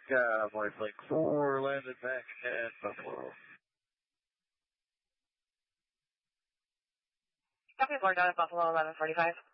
Cowboy Flight 4 landed back at Buffalo. Copy, board down at Buffalo 1145.